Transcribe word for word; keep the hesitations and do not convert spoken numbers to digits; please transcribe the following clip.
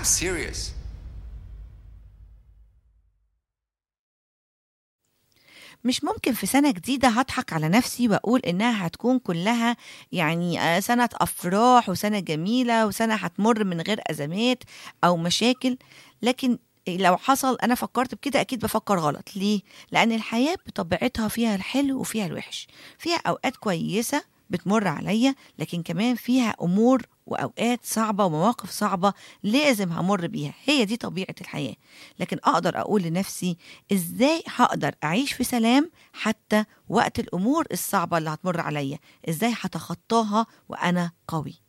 I'm serious. مش ممكن في سنة جديدة هضحك على نفسي وأقول إنها هتكون كلها يعني آه، سنة أفراح وسنة جميلة وسنة هتمر من غير أزمات أو مشاكل. لكن لو حصل أنا فكرت بكده أكيد بفكر غلط. ليه؟ لأن الحياة بطبيعتها فيها الحلو وفيها الوحش، فيها أوقات كويسة بتمر عليا، لكن كمان فيها أمور وأوقات صعبة ومواقف صعبة لازم همر بيها. هي دي طبيعة الحياة. لكن أقدر أقول لنفسي إزاي هقدر أعيش في سلام حتى وقت الأمور الصعبة اللي هتمر عليا، إزاي هتخطاها وأنا قوي.